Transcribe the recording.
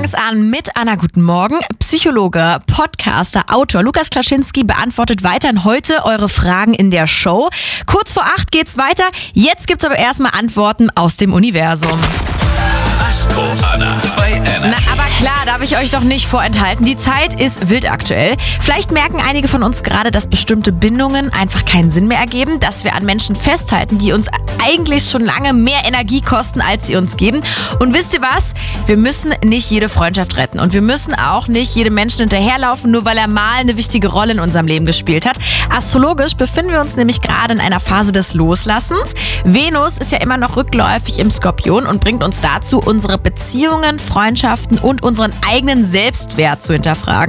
es an mit Anna. Guten Morgen. Psychologe, Podcaster, Autor Lukas Klaschinski beantwortet weiterhin heute eure Fragen in der Show. Kurz vor 8 geht's weiter. Jetzt gibt's aber erstmal Antworten aus dem Universum. Astro Anna bei Energy. Na, aber klar, darf ich euch doch nicht vorenthalten. Die Zeit ist wild aktuell. Vielleicht merken einige von uns gerade, dass bestimmte Bindungen einfach keinen Sinn mehr ergeben, dass wir an Menschen festhalten, die uns eigentlich schon lange mehr Energie kosten, als sie uns geben. Und wisst ihr was? Wir müssen nicht jede Freundschaft retten und wir müssen auch nicht jedem Menschen hinterherlaufen, nur weil er mal eine wichtige Rolle in unserem Leben gespielt hat. Astrologisch befinden wir uns nämlich gerade in einer Phase des Loslassens. Venus ist ja immer noch rückläufig im Skorpion und bringt uns dazu, unsere Beziehungen, Freundschaften und unseren eigenen Selbstwert zu hinterfragen.